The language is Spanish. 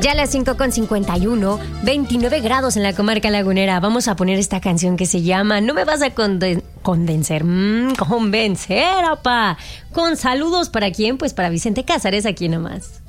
Ya a las 5:51, 29 grados en la comarca lagunera. Vamos a poner esta canción que se llama No me vas a convencer, opa. Con saludos para quién, pues para Vicente Cázares, aquí nomás.